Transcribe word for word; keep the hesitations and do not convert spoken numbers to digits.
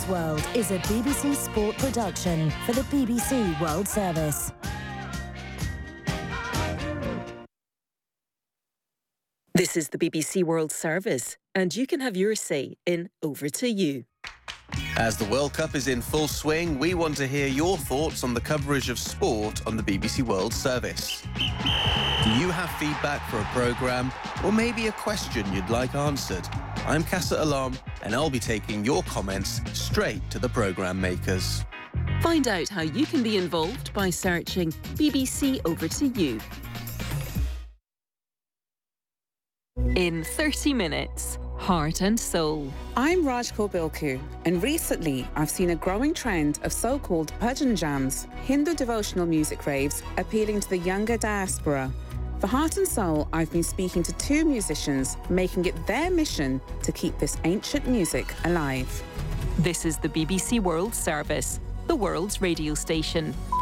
World is a B B C Sport production for the B B C World Service. This is the B B C World Service, and you can have your say in Over to You. As the World Cup is in full swing, we want to hear your thoughts on the coverage of sport on the B B C World Service. Do you have feedback for a programme, or maybe a question you'd like answered? I'm Casa Alam, and I'll be taking your comments straight to the programme makers. Find out how you can be involved by searching B B C Over to You. In thirty minutes, Heart and Soul. I'm Raj Korbilku, and recently I've seen a growing trend of so-called bhajan jams, Hindu devotional music raves appealing to the younger diaspora. For Heart and Soul, I've been speaking to two musicians, making it their mission to keep this ancient music alive. This is the B B C World Service, the world's radio station.